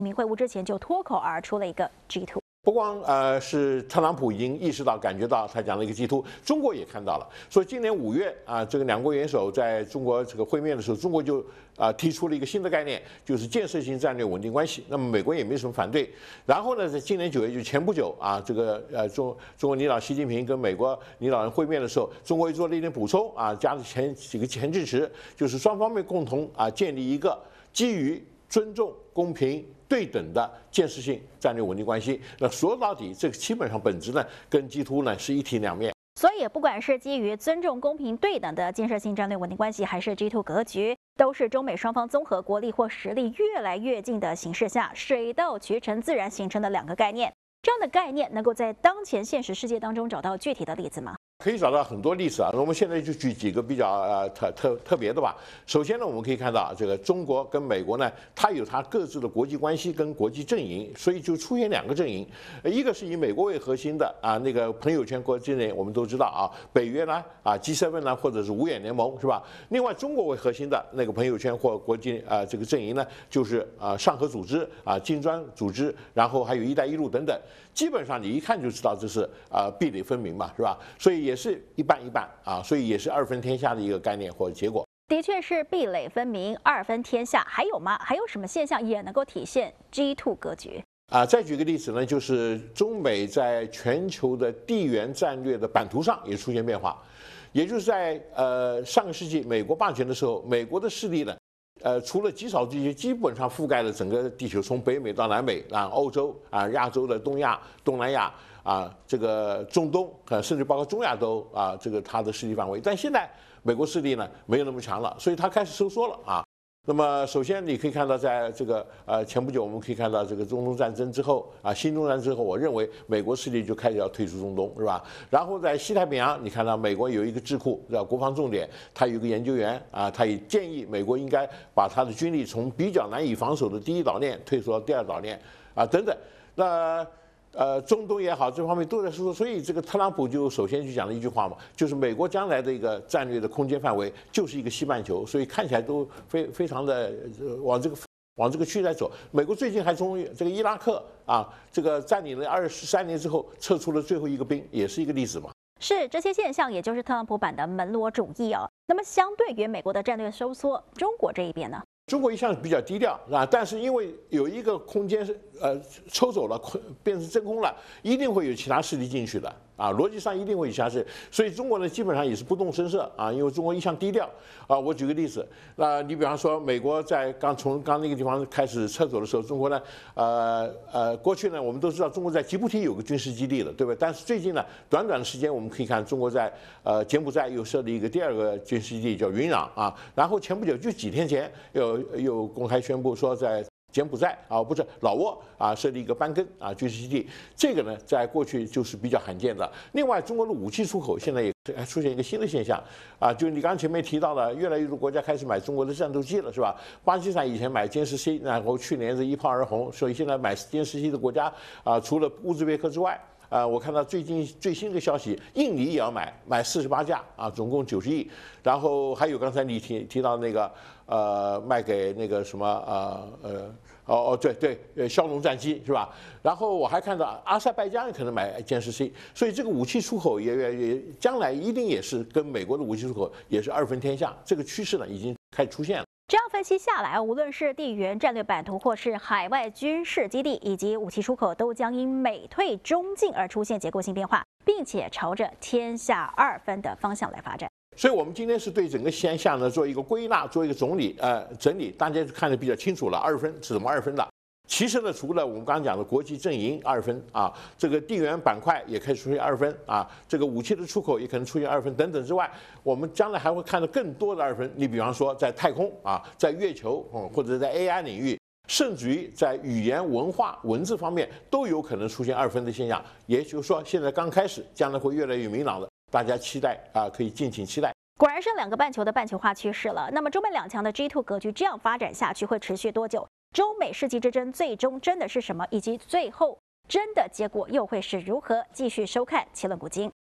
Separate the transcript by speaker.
Speaker 1: 民会晤之前就脱口而出了一个 G2。
Speaker 2: 不光是特朗普已经意识到、感觉到，他讲了一个 G2，中国也看到了。所以今年5月这个两国元首在中国这个会面的时候，中国就提出了一个新的概念，就是建设性战略稳定关系。那么美国也没什么反对。然后呢，在今年9月，就前不久这个中国领导习近平跟美国领导人会面的时候，中国又做了一点补充加了几个前置词，就是双方面共同建立一个基于尊重、公平、对等的建设性战略稳定关系。那说到底，这个基本上本质呢，跟 G2呢是一体两面。
Speaker 1: 所以，不管是基于尊重、公平、对等的建设性战略稳定关系，还是 G2格局，都是中美双方综合国力或实力越来越近的形势下，水到渠成自然形成的两个概念。这样的概念能够在当前现实世界当中找到具体的例子吗？
Speaker 2: 可以找到很多例子我们现在就举几个比较特别的吧。首先呢，我们可以看到这个中国跟美国呢，它有它各自的国际关系跟国际阵营，所以就出现两个阵营，一个是以美国为核心的那个朋友圈国际内，我们都知道北约呢G7呢，或者是五眼联盟是吧？另外中国为核心的那个朋友圈或国际这个阵营呢，就是上合组织金砖组织，然后还有一带一路等等。基本上你一看就知道这是壁垒分明嘛，是吧？所以也是一半一半所以也是二分天下的一个概念或者结果。
Speaker 1: 的确是壁垒分明、二分天下。还有吗？还有什么现象也能够体现 G2格局？
Speaker 2: 再举个例子呢，就是中美在全球的地缘战略的版图上也出现变化，也就是在上个世纪美国霸权的时候，美国的势力呢。除了极少地区，基本上覆盖了整个地球，从北美到南美欧洲亚洲的东亚、东南亚这个中东甚至包括中亚都这个它的势力范围。但现在美国势力呢没有那么强了，所以它开始收缩了那么首先你可以看到，在这个前不久我们可以看到这个中东战争之后新中战之后，我认为美国势力就开始要退出中东，是吧？然后在西太平洋，你看到美国有一个智库叫国防重点，他有一个研究员他也建议美国应该把他的军力从比较难以防守的第一岛链退缩到第二岛链等等。那中东也好，这方面都在说，所以这个特朗普就首先就讲了一句话嘛，就是美国将来的一个战略的空间范围就是一个西半球，所以看起来都非常的往这个区来走。美国最近还从这个伊拉克这个占领了23年之后撤出了最后一个兵，也是一个例子嘛。
Speaker 1: 是这些现象，也就是特朗普版的门罗主义那么相对于美国的战略收缩，中国这一边呢？中国一向比较低调但是因为有一个空间是抽走了，变成真空了，一定会有其他势力进去的逻辑上一定会有其他势力，所以中国呢基本上也是不动声色因为中国一向低调我举个例子，你比方说美国在从那个地方开始撤走的时候，中国呢过去呢我们都知道中国在吉布提有个军事基地的，对吧？但是最近呢短的时间我们可以看中国在柬埔寨又设立一个第二个军事基地叫云壤然后前不久就几天前又公开宣布说在柬埔寨不是老挝设立一个班根军事基地，这个呢在过去就是比较罕见的。另外，中国的武器出口现在也出现一个新的现象就是你刚前面提到的，越来越多国家开始买中国的战斗机了，是吧？巴基斯坦以前买歼10C，然后去年是一炮而红，所以现在买歼10C的国家除了乌兹别克之外。我看到最新的消息，印尼也要买48架总共90亿。然后还有刚才你提到那个卖给那个什么对，枭龙战机是吧？然后我还看到阿塞拜疆也可能买歼10C，所以这个武器出口也将来一定也是跟美国的武器出口也是二分天下，这个趋势呢已经开始出现了。这样分析下来，无论是地缘战略版图，或是海外军事基地，以及武器出口，都将因美退中进而出现结构性变化，并且朝着天下二分的方向来发展。所以，我们今天是对整个现象呢做一个归纳，做一个整理，大家看得比较清楚了。二分是怎么二分的？其实呢，除了我们刚刚讲的国际阵营二分这个地缘板块也可以出现二分这个武器的出口也可能出现二分等等之外，我们将来还会看到更多的二分。你比方说在太空在月球或者在 AI 领域，甚至于在语言、文化、文字方面都有可能出现二分的现象。也就是说，现在刚开始，将来会越来越明朗的，大家期待可以敬请期待。果然是两个半球的半球化趋势了。那么中美两强的 G2格局这样发展下去会持续多久？中美世纪之争最终真的是什么？以及最后真的结果又会是如何？继续收看《奇论古今》。